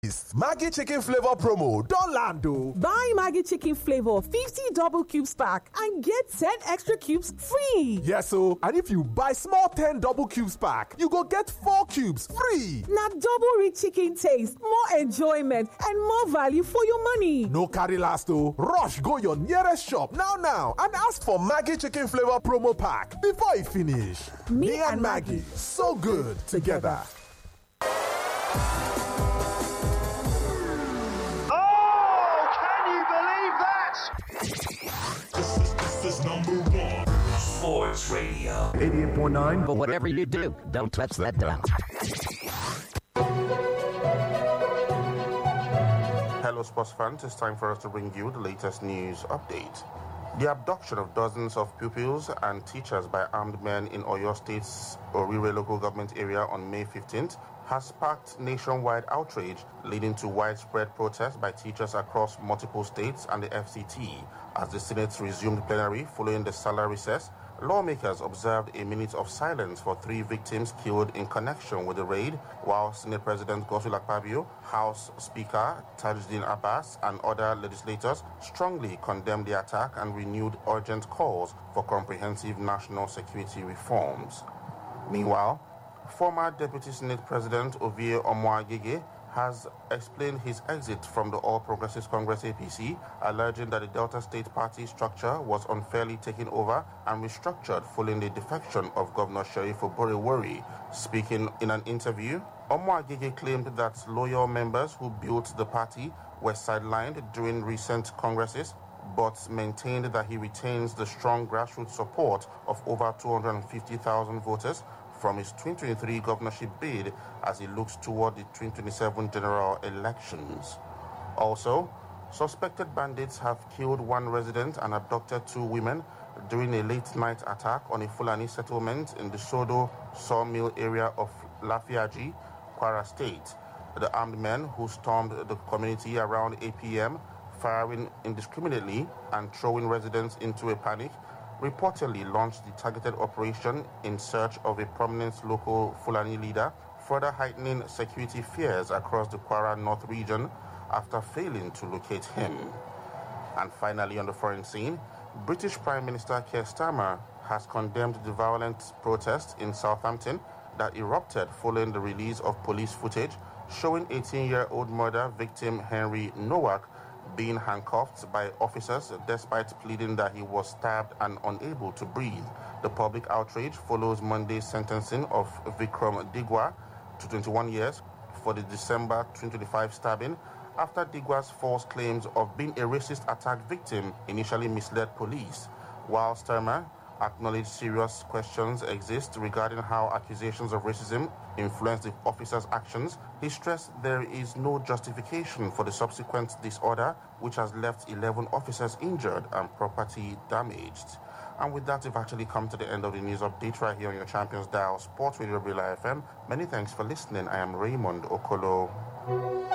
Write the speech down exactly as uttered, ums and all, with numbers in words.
Maggi chicken flavor promo don land o. Buy Maggi chicken flavor fifty double cubes pack and get ten extra cubes free. Yes o, and if you buy small ten double cubes pack, you go get four cubes free. Na double rich chicken taste, more enjoyment and more value for your money. No carry last o. Rush go your nearest shop now now and ask for Maggi chicken flavor promo pack before e finish. Me, Me and Maggi, so good together. Number one Sports Radio eighty-eight point nine. But whatever you do, don't touch that dial. Hello sports fans, it's time for us to bring you the latest news update. The abduction of dozens of pupils and teachers by armed men in Oyo State's Orire local government area on May fifteenth has sparked nationwide outrage, leading to widespread protests by teachers across multiple states and the F C T. As the Senate resumed plenary following the Salah recess, lawmakers observed a minute of silence for three victims killed in connection with the raid, while Senate President Godswill Akpabio, House Speaker Tajuddin Abbas, and other legislators strongly condemned the attack and renewed urgent calls for comprehensive national security reforms. Meanwhile, former Deputy Senate President Ovie Omoagege has explained his exit from the All Progressives Congress A P C, alleging that the Delta State Party structure was unfairly taken over and restructured following the defection of Governor Sheriff Oborevwori. Speaking in an interview, Omoagege claimed that loyal members who built the party were sidelined during recent congresses, but maintained that he retains the strong grassroots support of over two hundred fifty thousand voters from his twenty twenty-three governorship bid as he looks toward the twenty twenty-seven general elections. Also, suspected bandits have killed one resident and abducted two women during a late-night attack on a Fulani settlement in the Sodo sawmill area of Lafiaji, Kwara State. The armed men who stormed the community around eight p.m., firing indiscriminately and throwing residents into a panic, reportedly launched the targeted operation in search of a prominent local Fulani leader, further heightening security fears across the Kwara North region after failing to locate him. And finally, on the foreign scene, British Prime Minister Keir Starmer has condemned the violent protests in Southampton that erupted following the release of police footage showing eighteen-year-old murder victim Henry Nowak being handcuffed by officers despite pleading that he was stabbed and unable to breathe. The public outrage follows Monday's sentencing of Vikram Digwa to twenty-one years for the December twenty twenty-five stabbing, after Digwa's false claims of being a racist attack victim initially misled police. While Starmer acknowledged serious questions exist regarding how accusations of racism influence the officers' actions, he stressed there is no justification for the subsequent disorder, which has left eleven officers injured and property damaged. And with that, we've actually come to the end of the news update right here on your Champions Dial, Sports Radio Billa F M. Many thanks for listening. I am Raymond Okolo.